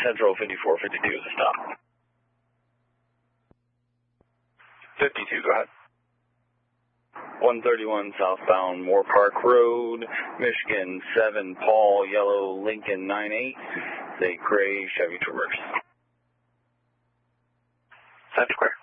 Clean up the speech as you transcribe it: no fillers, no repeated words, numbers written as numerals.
Central 5452 is a stop. 52, go ahead. 131 southbound Moore Park Road, Michigan 7 Paul, yellow Lincoln 98, a gray Chevy Traverse. Times Square.